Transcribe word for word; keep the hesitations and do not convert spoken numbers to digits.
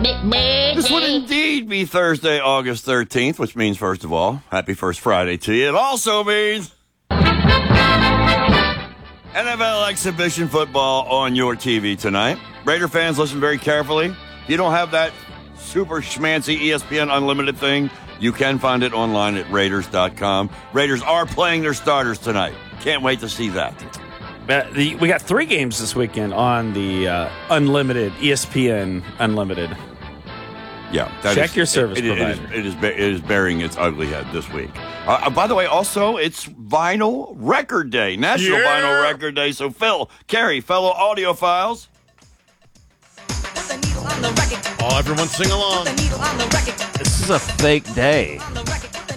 This would indeed be Thursday, August thirteenth, which means, first of all, happy First Friday to you. It also means N F L exhibition football on your T V tonight. Raider fans, listen very carefully. If you don't have that super schmancy E S P N Unlimited thing, you can find it online at Raiders dot com. Raiders are playing their starters tonight. Can't wait to see that. Uh, the, we got three games this weekend on the uh, Unlimited, E S P N Unlimited. Yeah, that check is, your service it, it, provider. It is, it, is, it is burying its ugly head this week. Uh, by the way, also, it's Vinyl Record Day, National Yeah. Vinyl Record Day. So, Phil, Carrie, fellow audiophiles. Oh, everyone sing along. This is a fake day.